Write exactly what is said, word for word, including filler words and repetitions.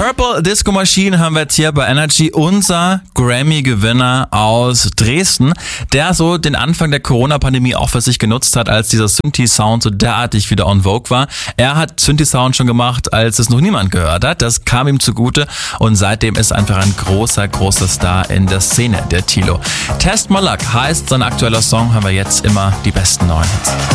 Purple Disco Machine haben wir jetzt hier bei Energy. Unser Grammy-Gewinner aus Dresden, der so den Anfang der Corona-Pandemie auch für sich genutzt hat, als dieser Synthi-Sound so derartig wieder en vogue war. Er hat Synthi-Sound schon gemacht, als es noch niemand gehört hat. Das kam ihm zugute und seitdem ist einfach ein großer, großer Star in der Szene, der Tilo. Test My Luck heißt sein aktueller Song, haben wir jetzt immer die besten neuen Hits.